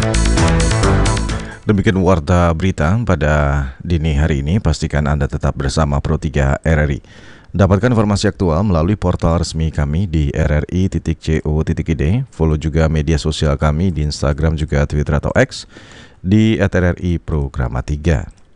Demikian warta berita pada dini hari ini. Pastikan Anda tetap bersama Pro3 RRI. Dapatkan informasi aktual melalui portal resmi kami di rri.co.id. Follow juga media sosial kami di Instagram juga Twitter atau X di @RRI Programa 3.